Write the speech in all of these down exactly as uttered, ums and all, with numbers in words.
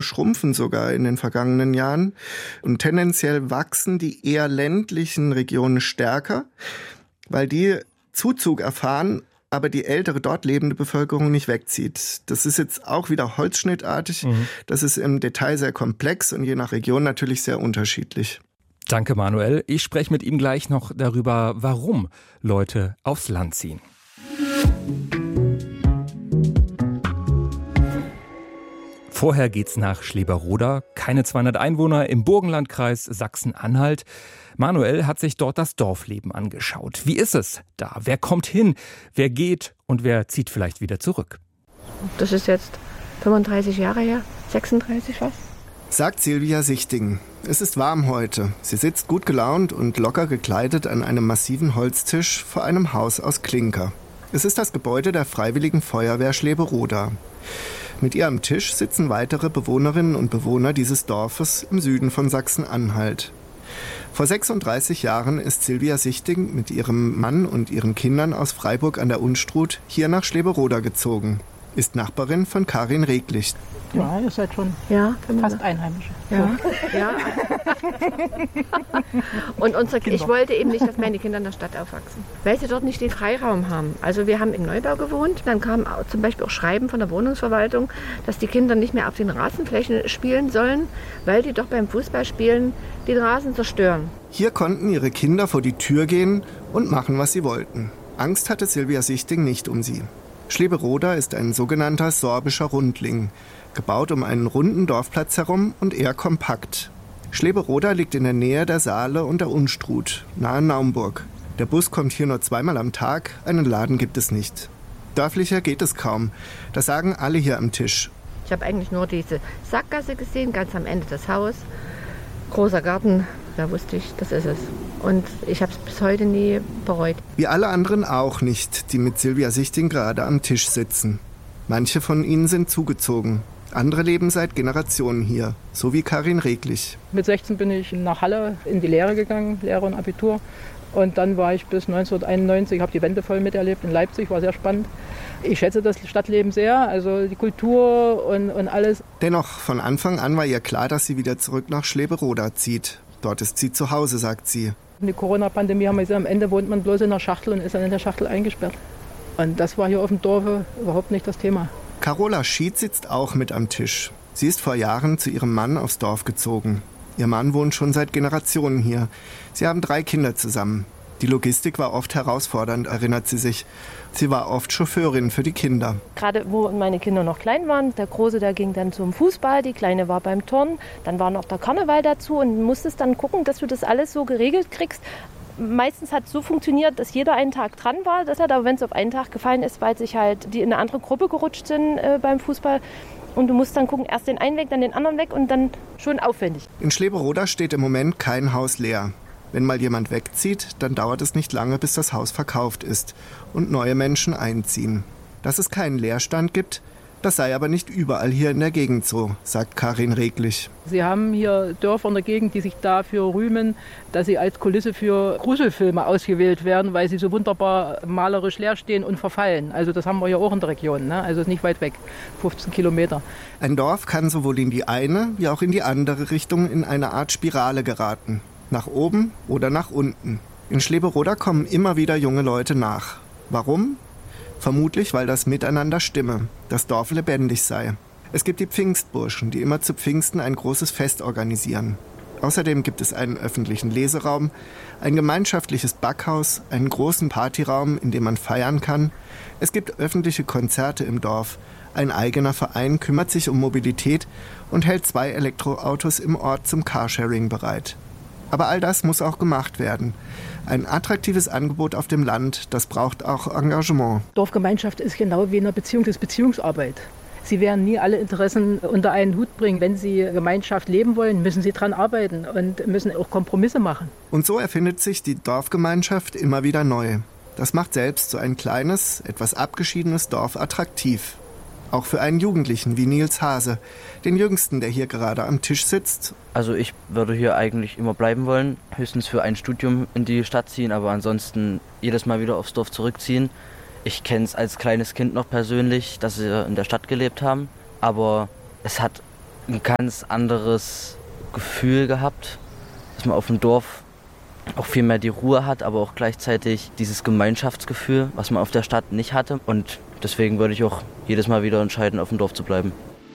schrumpfen sogar in den vergangenen Jahren. Und tendenziell wachsen die eher ländlichen Regionen stärker, weil die Zuzug erfahren, aber die ältere dort lebende Bevölkerung nicht wegzieht. Das ist jetzt auch wieder holzschnittartig. Mhm. Das ist im Detail sehr komplex und je nach Region natürlich sehr unterschiedlich. Danke, Manuel. Ich spreche mit ihm gleich noch darüber, warum Leute aufs Land ziehen. Vorher geht's nach Schleberroda. Keine zweihundert Einwohner im Burgenlandkreis Sachsen-Anhalt. Manuel hat sich dort das Dorfleben angeschaut. Wie ist es da? Wer kommt hin? Wer geht? Und wer zieht vielleicht wieder zurück? Das ist jetzt fünfunddreißig Jahre her. sechsunddreißig was? Sagt Silvia Sichting. Es ist warm heute. Sie sitzt gut gelaunt und locker gekleidet an einem massiven Holztisch vor einem Haus aus Klinker. Es ist das Gebäude der Freiwilligen Feuerwehr Schleberroda. Mit ihr am Tisch sitzen weitere Bewohnerinnen und Bewohner dieses Dorfes im Süden von Sachsen-Anhalt. Vor sechsunddreißig Jahren ist Silvia Sichting mit ihrem Mann und ihren Kindern aus Freiburg an der Unstrut hier nach Schleberroda gezogen. Ist Nachbarin von Karin Reglich. Ja, ihr seid schon ja, fast Einheimische. Ja. ja. Und unsere, ich wollte eben nicht, dass meine Kinder in der Stadt aufwachsen, weil sie dort nicht den Freiraum haben. Also wir haben im Neubau gewohnt, dann kam zum Beispiel auch Schreiben von der Wohnungsverwaltung, dass die Kinder nicht mehr auf den Rasenflächen spielen sollen, weil die doch beim Fußballspielen den Rasen zerstören. Hier konnten ihre Kinder vor die Tür gehen und machen, was sie wollten. Angst hatte Silvia Sichting nicht um sie. Schleberroda ist ein sogenannter sorbischer Rundling, gebaut um einen runden Dorfplatz herum und eher kompakt. Schleberroda liegt in der Nähe der Saale und der Unstrut, nahe Naumburg. Der Bus kommt hier nur zweimal am Tag, einen Laden gibt es nicht. Dörflicher geht es kaum, das sagen alle hier am Tisch. Ich habe eigentlich nur diese Sackgasse gesehen, ganz am Ende das Haus. Großer Garten, da wusste ich, das ist es. Und ich habe es bis heute nie bereut. Wie alle anderen auch nicht, die mit Silvia Sichting gerade am Tisch sitzen. Manche von ihnen sind zugezogen. Andere leben seit Generationen hier, so wie Karin Reglich. Mit sechzehn bin ich nach Halle in die Lehre gegangen, Lehre und Abitur. Und dann war ich bis neunzehnhunderteinundneunzig, habe die Wende voll miterlebt in Leipzig, war sehr spannend. Ich schätze das Stadtleben sehr, also die Kultur und, und alles. Dennoch, von Anfang an war ihr klar, dass sie wieder zurück nach Schleberroda zieht. Dort ist sie zu Hause, sagt sie. In der Corona-Pandemie haben wir gesagt, am Ende wohnt man bloß in der Schachtel und ist dann in der Schachtel eingesperrt. Und das war hier auf dem Dorfe überhaupt nicht das Thema. Carola Schied sitzt auch mit am Tisch. Sie ist vor Jahren zu ihrem Mann aufs Dorf gezogen. Ihr Mann wohnt schon seit Generationen hier. Sie haben drei Kinder zusammen. Die Logistik war oft herausfordernd, erinnert sie sich. Sie war oft Chauffeurin für die Kinder. Gerade wo meine Kinder noch klein waren, der Große, der ging dann zum Fußball, die Kleine war beim Turnen, dann war noch der Karneval dazu und musstest dann gucken, dass du das alles so geregelt kriegst. Meistens hat es so funktioniert, dass jeder einen Tag dran war, das hat aber, wenn es auf einen Tag gefallen ist, weil sich halt die in eine andere Gruppe gerutscht sind äh, beim Fußball. Und du musst dann gucken, erst den einen weg, dann den anderen weg und dann schon aufwendig. In Schleberroda steht im Moment kein Haus leer. Wenn mal jemand wegzieht, dann dauert es nicht lange, bis das Haus verkauft ist und neue Menschen einziehen. Dass es keinen Leerstand gibt, das sei aber nicht überall hier in der Gegend so, sagt Karin Reglich. Sie haben hier Dörfer in der Gegend, die sich dafür rühmen, dass sie als Kulisse für Gruselfilme ausgewählt werden, weil sie so wunderbar malerisch leer stehen und verfallen. Also das haben wir ja auch in der Region, ne? Also ist nicht weit weg, fünfzehn Kilometer. Ein Dorf kann sowohl in die eine wie auch in die andere Richtung in eine Art Spirale geraten. Nach oben oder nach unten. In Schleberroda kommen immer wieder junge Leute nach. Warum? Vermutlich, weil das Miteinander stimme, das Dorf lebendig sei. Es gibt die Pfingstburschen, die immer zu Pfingsten ein großes Fest organisieren. Außerdem gibt es einen öffentlichen Leseraum, ein gemeinschaftliches Backhaus, einen großen Partyraum, in dem man feiern kann. Es gibt öffentliche Konzerte im Dorf. Ein eigener Verein kümmert sich um Mobilität und hält zwei Elektroautos im Ort zum Carsharing bereit. Aber all das muss auch gemacht werden. Ein attraktives Angebot auf dem Land, das braucht auch Engagement. Dorfgemeinschaft ist genau wie in einer Beziehung, das ist Beziehungsarbeit. Sie werden nie alle Interessen unter einen Hut bringen. Wenn Sie Gemeinschaft leben wollen, müssen Sie daran arbeiten und müssen auch Kompromisse machen. Und so erfindet sich die Dorfgemeinschaft immer wieder neu. Das macht selbst so ein kleines, etwas abgeschiedenes Dorf attraktiv. Auch für einen Jugendlichen wie Nils Hase, den Jüngsten, der hier gerade am Tisch sitzt. Also ich würde hier eigentlich immer bleiben wollen, höchstens für ein Studium in die Stadt ziehen, aber ansonsten jedes Mal wieder aufs Dorf zurückziehen. Ich kenne es als kleines Kind noch persönlich, dass sie in der Stadt gelebt haben, aber es hat ein ganz anderes Gefühl gehabt, dass man auf dem Dorf auch viel mehr die Ruhe hat, aber auch gleichzeitig dieses Gemeinschaftsgefühl, was man auf der Stadt nicht hatte. Und deswegen würde ich auch jedes Mal wieder entscheiden, auf dem Dorf zu bleiben.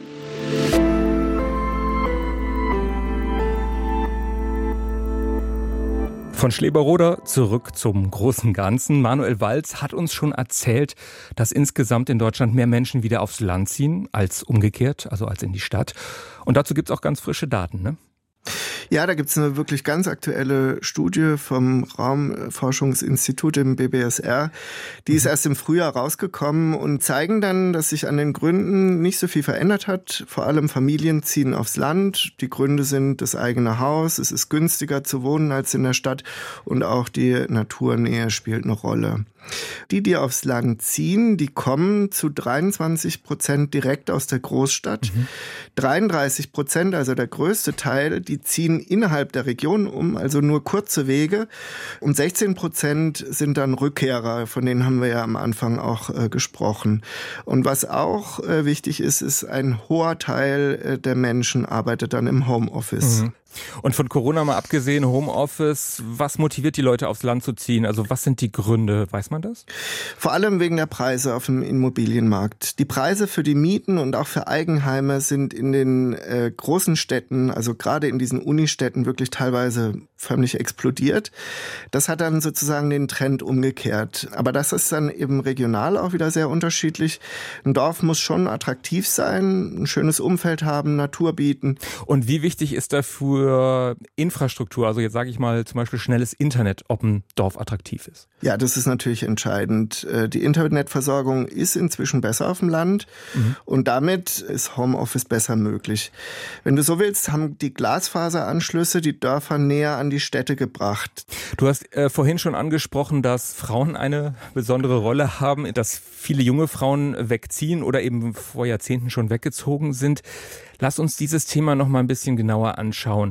Von Schleberroda zurück zum großen Ganzen. Manuel Walz hat uns schon erzählt, dass insgesamt in Deutschland mehr Menschen wieder aufs Land ziehen als umgekehrt, also als in die Stadt. Und dazu gibt's auch ganz frische Daten, ne? Ja, da gibt's eine wirklich ganz aktuelle Studie vom Raumforschungsinstitut im B B S R. Die ist erst im Frühjahr rausgekommen und zeigen dann, dass sich an den Gründen nicht so viel verändert hat. Vor allem Familien ziehen aufs Land. Die Gründe sind das eigene Haus. Es ist günstiger zu wohnen als in der Stadt und auch die Naturnähe spielt eine Rolle. Die, die aufs Land ziehen, die kommen zu dreiundzwanzig Prozent direkt aus der Großstadt. Mhm. dreiunddreißig Prozent, also der größte Teil, die ziehen innerhalb der Region um, also nur kurze Wege. Und sechzehn Prozent sind dann Rückkehrer, von denen haben wir ja am Anfang auch äh, gesprochen. Und was auch äh, wichtig ist, ist, ein hoher Teil äh, der Menschen arbeitet dann im Homeoffice. Mhm. Und von Corona mal abgesehen, Homeoffice, was motiviert die Leute aufs Land zu ziehen? Also was sind die Gründe? Weiß man das? Vor allem wegen der Preise auf dem Immobilienmarkt. Die Preise für die Mieten und auch für Eigenheime sind in den äh, großen Städten, also gerade in diesen Unistädten, wirklich teilweise förmlich explodiert. Das hat dann sozusagen den Trend umgekehrt. Aber das ist dann eben regional auch wieder sehr unterschiedlich. Ein Dorf muss schon attraktiv sein, ein schönes Umfeld haben, Natur bieten. Und wie wichtig ist dafür Infrastruktur, also jetzt sage ich mal zum Beispiel schnelles Internet, ob ein Dorf attraktiv ist? Ja, das ist natürlich entscheidend. Die Internetversorgung ist inzwischen besser auf dem Land mhm. und damit ist Homeoffice besser möglich. Wenn du so willst, haben die Glasfaseranschlüsse die Dörfer näher an die Städte gebracht. Du hast äh, vorhin schon angesprochen, dass Frauen eine besondere Rolle haben, dass viele junge Frauen wegziehen oder eben vor Jahrzehnten schon weggezogen sind. Lass uns dieses Thema noch mal ein bisschen genauer anschauen.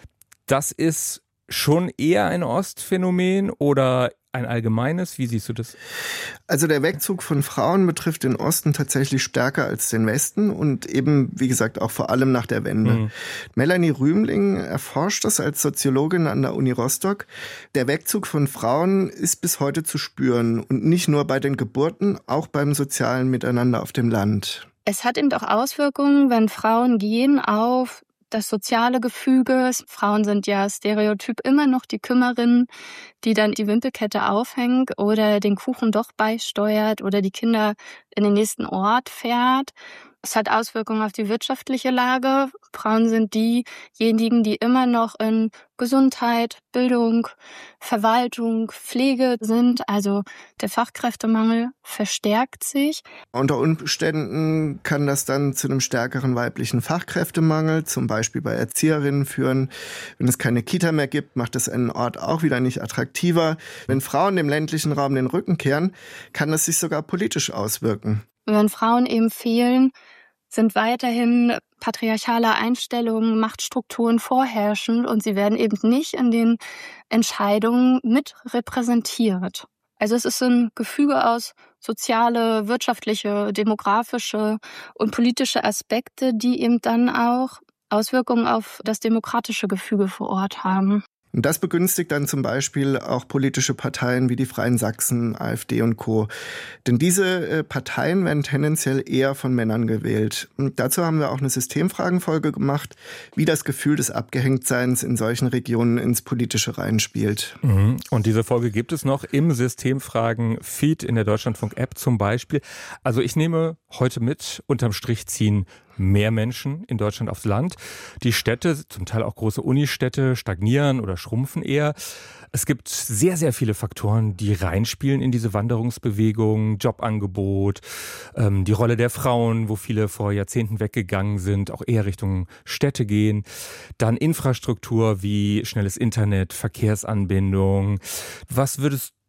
Das ist schon eher ein Ostphänomen oder ein allgemeines? Wie siehst du das? Also der Wegzug von Frauen betrifft den Osten tatsächlich stärker als den Westen und eben, wie gesagt, auch vor allem nach der Wende. Mhm. Melanie Rühmling erforscht das als Soziologin an der Uni Rostock. Der Wegzug von Frauen ist bis heute zu spüren und nicht nur bei den Geburten, auch beim sozialen Miteinander auf dem Land. Es hat eben auch Auswirkungen, wenn Frauen gehen, auf das soziale Gefüge. Frauen sind ja stereotyp immer noch die Kümmerin, die dann die Wimpelkette aufhängt oder den Kuchen doch beisteuert oder die Kinder in den nächsten Ort fährt. Es hat Auswirkungen auf die wirtschaftliche Lage. Frauen sind diejenigen, die immer noch in Gesundheit, Bildung, Verwaltung, Pflege sind. Also der Fachkräftemangel verstärkt sich. Unter Umständen kann das dann zu einem stärkeren weiblichen Fachkräftemangel, zum Beispiel bei Erzieherinnen, führen. Wenn es keine Kita mehr gibt, macht das einen Ort auch wieder nicht attraktiver. Wenn Frauen dem ländlichen Raum den Rücken kehren, kann das sich sogar politisch auswirken. Wenn Frauen eben fehlen, sind weiterhin patriarchale Einstellungen, Machtstrukturen vorherrschend und sie werden eben nicht in den Entscheidungen mit repräsentiert. Also es ist ein Gefüge aus soziale, wirtschaftliche, demografische und politische Aspekte, die eben dann auch Auswirkungen auf das demokratische Gefüge vor Ort haben. Und das begünstigt dann zum Beispiel auch politische Parteien wie die Freien Sachsen, AfD und Co. Denn diese Parteien werden tendenziell eher von Männern gewählt. Und dazu haben wir auch eine Systemfragenfolge gemacht, wie das Gefühl des Abgehängtseins in solchen Regionen ins Politische reinspielt. Mhm. Und diese Folge gibt es noch im Systemfragen-Feed in der Deutschlandfunk-App zum Beispiel. Also ich nehme heute mit, unterm Strich ziehen mehr Menschen in Deutschland aufs Land. Die Städte, zum Teil auch große Unistädte, stagnieren oder schrumpfen eher. Es gibt sehr, sehr viele Faktoren, die reinspielen in diese Wanderungsbewegung. Jobangebot, ähm, die Rolle der Frauen, wo viele vor Jahrzehnten weggegangen sind, auch eher Richtung Städte gehen. Dann Infrastruktur wie schnelles Internet, Verkehrsanbindung. Was würdest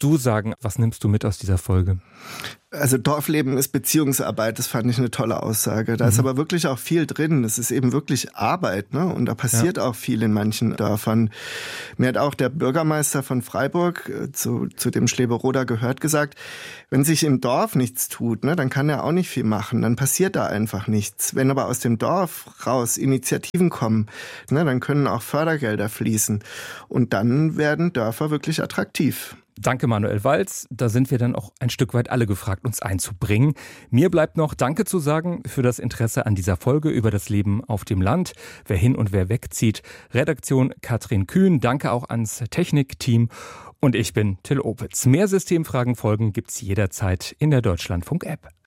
du sagen? Was nimmst du mit aus dieser Folge? Also Dorfleben ist Beziehungsarbeit, das fand ich eine tolle Aussage. Da mhm. ist aber wirklich auch viel drin. Das ist eben wirklich Arbeit, ne? Und da passiert ja. auch viel in manchen Dörfern. Mir hat auch der Bürgermeister von Freiburg, zu, zu dem Schleberoda gehört, gesagt, wenn sich im Dorf nichts tut, ne, dann kann er auch nicht viel machen. Dann passiert da einfach nichts. Wenn aber aus dem Dorf raus Initiativen kommen, ne, dann können auch Fördergelder fließen. Und dann werden Dörfer wirklich attraktiv. Danke, Manuel Walz. Da sind wir dann auch ein Stück weit alle gefragt, uns einzubringen. Mir bleibt noch Danke zu sagen für das Interesse an dieser Folge über das Leben auf dem Land. Wer hin und wer wegzieht. Redaktion Katrin Kühn. Danke auch ans Technikteam. Und ich bin Till Opitz. Mehr Systemfragen folgen gibt's jederzeit in der Deutschlandfunk-App.